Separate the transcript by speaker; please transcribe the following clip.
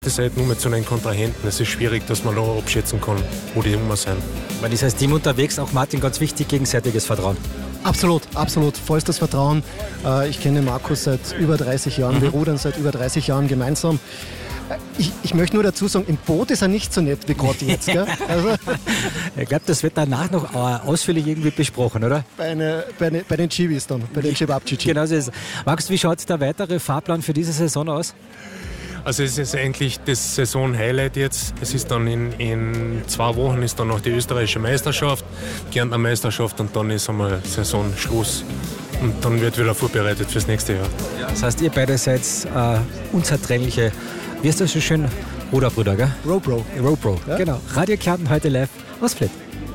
Speaker 1: Das ist halt nur mit so einem Kontrahenten. Es ist schwierig, dass man noch abschätzen kann, wo die immer sind.
Speaker 2: Man ist als Team unterwegs, auch Martin, ganz wichtig, gegenseitiges Vertrauen.
Speaker 3: Absolut, absolut. Vollstes Vertrauen. Ich kenne Markus seit über 30 Jahren. Wir rudern seit über 30 Jahren gemeinsam. Ich möchte nur dazu sagen, im Boot ist er nicht so nett wie gerade jetzt. Gell? Also,
Speaker 2: ich glaube, das wird danach noch ausführlich irgendwie besprochen, oder?
Speaker 3: bei den Chivis dann, bei den Chibabchichi.
Speaker 2: Genau so ist es. Markus, wie schaut der weitere Fahrplan für diese Saison aus?
Speaker 1: Also es ist eigentlich das Saison-Highlight jetzt. Es ist dann in 2 Wochen ist dann noch die österreichische Meisterschaft, Kärntner Meisterschaft und dann ist einmal Saisonschluss. Und dann wird wieder vorbereitet fürs nächste Jahr.
Speaker 2: Das heißt, ihr beide seid unzertrennliche, wie ist das so schön, Ruderbrüder, gell?
Speaker 3: Row-Bro.
Speaker 2: Row-Bro,
Speaker 3: Ja?
Speaker 2: genau. Radio Kärnten heute live aus Flett.